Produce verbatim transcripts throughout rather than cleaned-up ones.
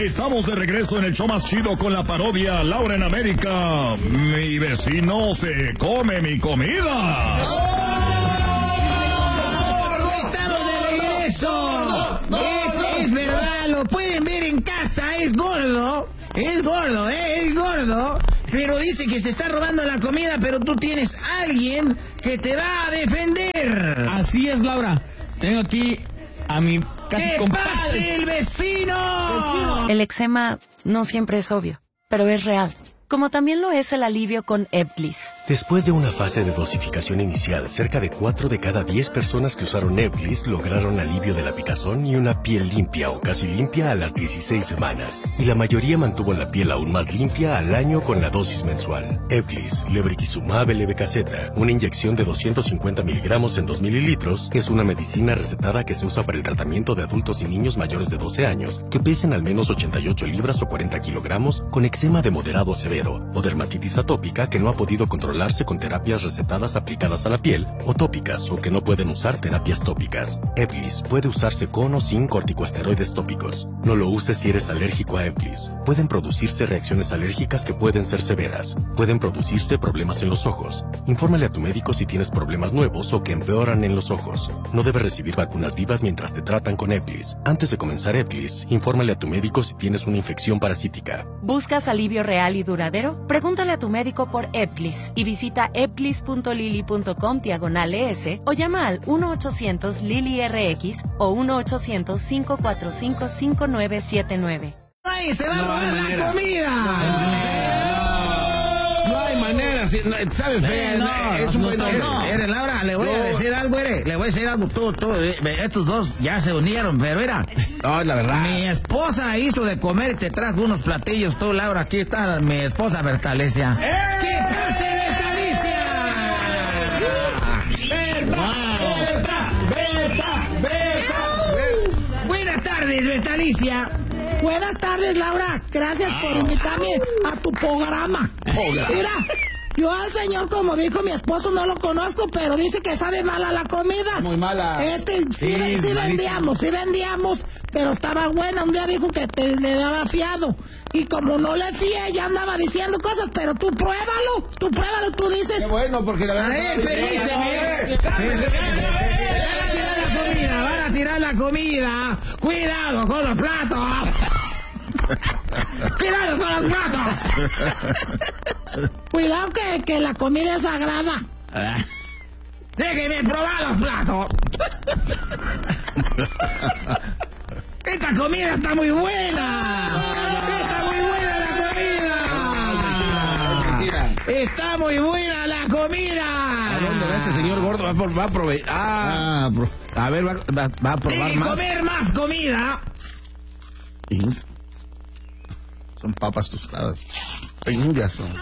Estamos de regreso en el show más chido con la parodia Laura en América. Mi vecino se come mi comida. ¡Estamos de regreso! Es, es verdad, lo pueden ver en casa, es gordo. Es gordo, ¿eh? Es gordo. Pero dice que se está robando la comida, pero tú tienes a alguien que te va a defender. Así es, Laura. Tengo aquí a mi casi ¡Que compadre. pase el vecino! El eczema no siempre es obvio, pero es real. Como también lo es el alivio con Ebglyss. Después de una fase de dosificación inicial, cerca de cuatro de cada diez personas que usaron Ebglyss lograron alivio de la picazón y una piel limpia o casi limpia a las dieciséis semanas. Y la mayoría mantuvo la piel aún más limpia al año con la dosis mensual. Ebglyss, lebrikizumab levetaceta, una inyección de doscientos cincuenta miligramos en dos mililitros, es una medicina recetada que se usa para el tratamiento de adultos y niños mayores de doce años que pesen al menos ochenta y ocho libras o cuarenta kilogramos con eczema de moderado a severo o dermatitis atópica que no ha podido controlarse con terapias recetadas aplicadas a la piel o tópicas o que no pueden usar terapias tópicas. Ebglyss puede usarse con o sin corticosteroides tópicos. No lo uses si eres alérgico a Ebglyss. Pueden producirse reacciones alérgicas que pueden ser severas. Pueden producirse problemas en los ojos. Infórmale a tu médico si tienes problemas nuevos o que empeoran en los ojos. No debes recibir vacunas vivas mientras te tratan con Ebglyss. Antes de comenzar Ebglyss, infórmale a tu médico si tienes una infección parasítica. ¿Buscas alivio real y duradero? Pregúntale a tu médico por Ebglyss y visita ebglyss punto lili punto com diagonal es o llama al uno ochocientos lili erre equis o uno ochocientos, cinco cuatro cinco, cinco nueve siete nueve. ¡Ay, se va a No hay robar la manera. comida! No hay manera, si- no, ¿sabes? Eh, no, es un no, buen no, hombre. no. Eres, Laura, le voy a No. decir algo, eres, le voy a decir algo, tú, tú, eh, estos dos ya se unieron, pero mira, No, es la verdad. mi esposa hizo de comer y te trajo unos platillos, tú, Laura, aquí está mi esposa Bertalecia. ¿Qué pase, Bertalecia? Buenas tardes, Bertalicia. Buenas tardes, Laura. Gracias por invitarme a tu programa. Mira, yo al señor, como dijo mi esposo, no lo conozco, pero dice que sabe mala la comida. Muy mala. Este, sí, Sí, sí malísimo. vendíamos, sí vendíamos, pero estaba buena. Un día dijo que te, le daba fiado. Y como no le fié, ya andaba diciendo cosas, pero tú pruébalo, tú pruébalo, tú dices... Qué bueno, porque la A verdad... ver, permíteme. Van a tirar la comida, van a tirar la comida. Cuidado con los platos. Cuidado con los platos. Cuidado que, que la comida es sagrada. Déjenme probar los platos. Esta comida está muy buena. Está muy buena la comida. Está muy buena la comida. ¿A dónde va este señor gordo? Va, por, va a proveer... Ah, a ver, va, va, va a probar Debe más. comer más comida. Son papas tostadas. Pingas son.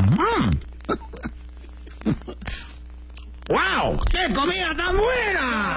¡Wow! ¡Qué comida tan buena!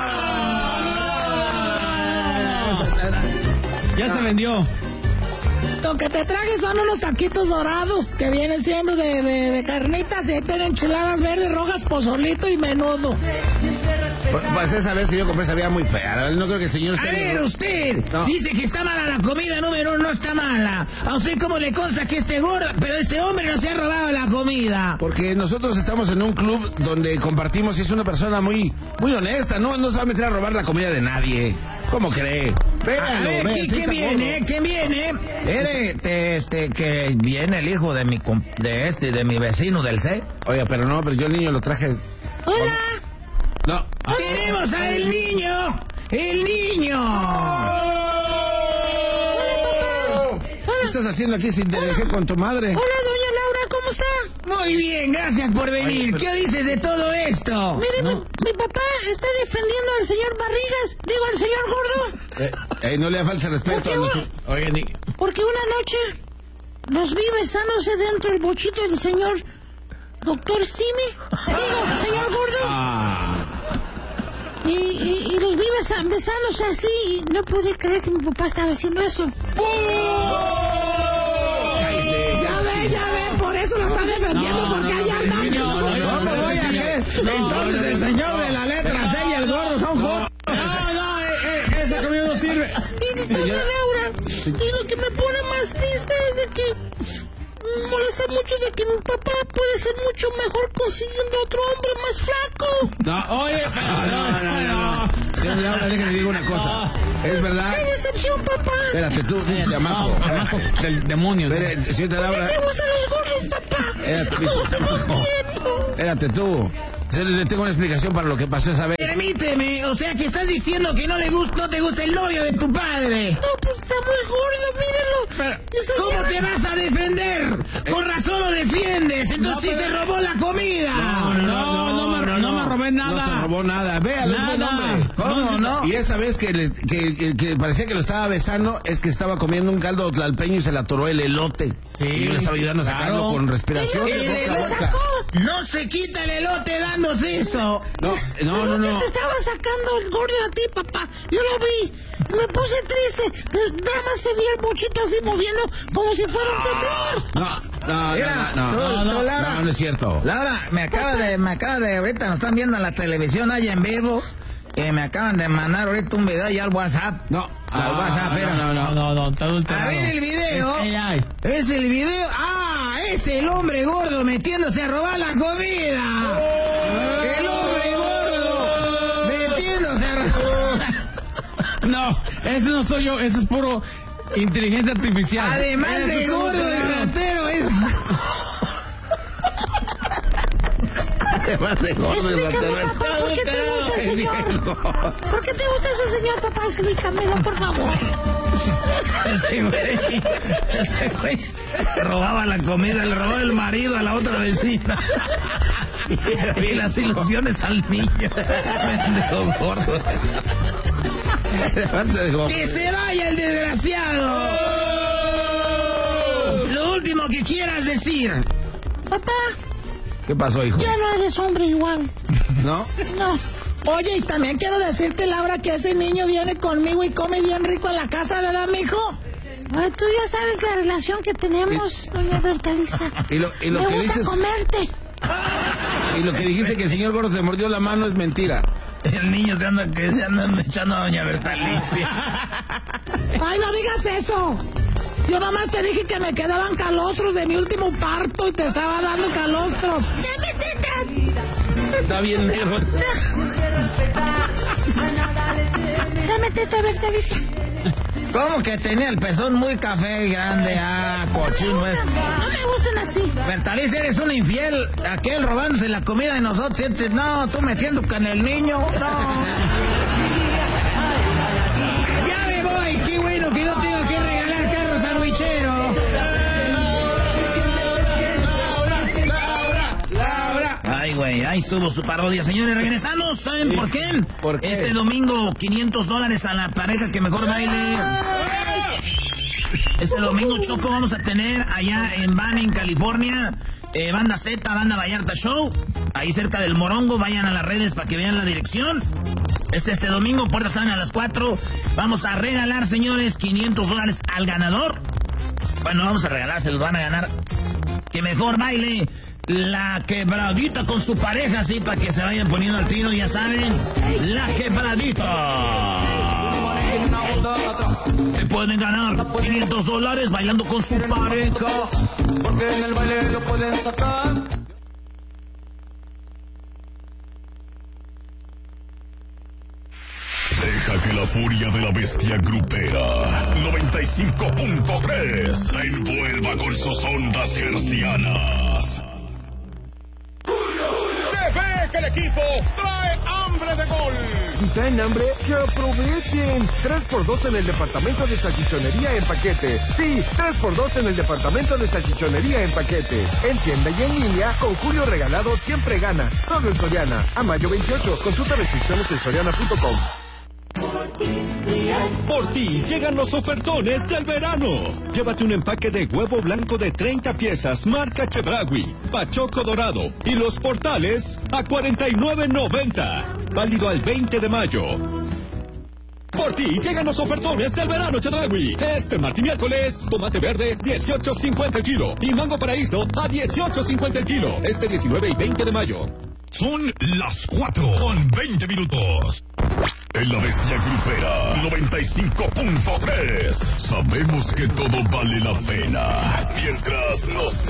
Ya se vendió. Lo que te traje son unos taquitos dorados que vienen siendo de, de, de carnitas y ahí tienen enchiladas verdes, rojas, pozolito y menudo. Pues, pues esa vez que yo compré sabía muy fea. La verdad, no creo que el señor A esté... ver, usted No. dice que está mala la comida, número uno, no está mala. ¿A usted cómo le consta que este gordo, pero este hombre no se ha robado la comida? Porque nosotros estamos en un club donde compartimos y es una persona muy muy honesta. No, no se va a meter a robar la comida de nadie. ¿Cómo cree? A Véanlo, ver, vean, ¿quién, sí quién está viene? gordo. ¿Quién viene? Eres, te- este, que viene el hijo de mi, com- de este, de mi vecino del C. Oiga, pero no, pero yo el niño lo traje... ¡Hola! No. ¡Tenemos al niño! ¡El niño! ¿Qué estás haciendo aquí sin te dejé con tu madre? Hola, doña Laura, ¿cómo está? Muy bien, gracias por venir. ¿Qué dices de todo esto? Mire, mi, mi papá está defendiendo al señor Barrigas, digo, al señor Gordo, Eh, eh, no le falta respeto a los... Oiga, ni... porque una noche los vi besándose dentro del bochito del señor doctor Simi, digo, señor Gordo, Ah, y, y, y los vi besa- besándose así y no pude creer que mi papá estaba haciendo eso. Ya ve, ya ve, por eso lo está defendiendo, porque allá anda. no, no, no, No, pero oiga, no, ¿qué? no, Entonces no, el no, señor no, de la letra C y el gordo son juntos. No, no, eh, eh, esa comida no sirve. Y doña Laura, Y lo que me pone más triste es de que me molesta mucho de que mi papá puede ser mucho mejor consiguiendo otro hombre más flaco. No, oye, pero no, no, no, no. Señor Laura, déjame decir una cosa. ¿Es verdad? ¡Qué decepción, papá! Espérate, tú, dices chamaco. Chamaco del demonio. Espérate, señorita Laura. ¿Te gustan los gordos, papá? Espérate, No, mijo. no entiendo. Espérate tú. Le tengo una explicación para lo que pasó esa vez. Permíteme, o sea que estás diciendo que no le gusta, no te gusta el novio de tu padre. No, pues está muy gordo, mírenlo. Esa ¿Cómo vieja- te vas a defender? Con razón lo defiendes, entonces sí se robó la comida. No, no, no me- no me robé nada. No se robó nada. Véalo, es buen Nada. hombre. ¿Cómo no? Y esa vez que, les- que, que- que parecía que lo estaba besando, es que estaba comiendo un caldo tlalpeño y se le atoró el elote. Sí, y yo le estaba ayudando a sacarlo claro. con respiración El de boca a elote- boca. No se quita el elote dándose eso. No, no, no, no. Te estaba sacando el gordo a ti, papá. Yo lo vi. Me puse triste. Nada más se veía el bochito así moviendo como si fuera un temblor. No, no, Mira, no, tú- no, tú, no, Laura. no, no es cierto. Laura, me acaba de, me acaba de, ahorita nos están viendo en la televisión allá en vivo. Eh, me acaban de mandar ahorita un video allá al WhatsApp. No, al no, WhatsApp, no, pero no, No, no, no, está adulterado. A ver el video. Es A I. Es el video. ¡Ah! Es el hombre gordo metiéndose a robar la comida. El hombre gordo metiéndose a robar. No, ese no soy yo, ese es puro inteligencia artificial. Además Ese de es gordo, puro el inteligencia. ratero es. Además de gordo, el Explícame, ratero. papá, ¿por qué te gusta ese señor? ¿Por qué te gusta ese señor, papá? Explícamelo, por favor. Ese güey, ese güey robaba la comida, le robaba el marido a la otra vecina. Y las ilusiones al niño. Mendigo gordo. ¡Que se vaya el desgraciado! Lo último que quieras decir. Papá, ¿Qué pasó, hijo? ya no eres hombre igual. ¿No? No. Oye, y también quiero decirte, Laura, que ese niño viene conmigo y come bien rico a la casa, ¿verdad, mijo? Ay, tú ya sabes la relación que tenemos, doña Bertaliza. Y lo, y lo Me que gusta dices, comerte. y lo que dijiste que el señor gordo te mordió la mano es mentira. El niño se anda, que se anda echando a doña Bertalicia. Ay, no digas eso. Yo nomás te dije que me quedaban calostros de mi último parto y te estaba dando calostros. ¡Dame teta! Está bien negro. Dame teta, Bertaliza. ¿Cómo que tenía el pezón muy café y grande? Ah, cochino es. No me gustan así. Bertalicia, eres un infiel. Aquel robándose la comida de nosotros. Sientes, no, tú metiendo con el niño. No. Ya me voy. Qué bueno que no tengo que regalar carros sandwicheros. Ay, güey, ahí estuvo su parodia. Señores, regresamos. ¿Saben por qué? ¿Por qué? Este domingo, quinientos dólares a la pareja que mejor baile. Este domingo, Choco, vamos a tener allá en Banning, California, eh, Banda Z, Banda Vallarta Show. Ahí cerca del Morongo. Vayan a las redes para que vean la dirección. Este, este domingo, puertas salen a las cuatro. Vamos a regalar, señores, quinientos dólares al ganador. Bueno, vamos a regalar, se los van a ganar. Que mejor baile la quebradita con su pareja, así para que se vayan poniendo al tiro, ya saben. La quebradita. Se pueden ganar quinientos dólares bailando con su pareja. Porque en el baile lo pueden sacar. Deja que la furia de la bestia grupera noventa y cinco punto tres te envuelva con sus ondas hercianas. Se ve que el equipo trae hambre de gol. Si traen hambre, que aprovechen. tres por dos en el departamento de salchichonería en paquete. Sí, tres por dos en el departamento de salchichonería en paquete. En tienda y en línea, con Julio Regalado siempre ganas. Solo en Soriana. A mayo veintiocho. Consulta restricciones en soriana punto com. Por ti llegan los ofertones del verano. Llévate un empaque de huevo blanco de treinta piezas, marca Chedraui, Pachoco Dorado y los portales a cuarenta y nueve noventa. Válido al veinte de mayo. Por ti llegan los ofertones del verano Chedraui. Este martes y miércoles, tomate verde dieciocho cincuenta el kilo y mango paraíso a dieciocho cincuenta el kilo. Este diecinueve y veinte de mayo. Son las cuatro con veinte minutos. En la Bestia Grupera noventa y cinco punto tres. Sabemos que todo vale la pena mientras nos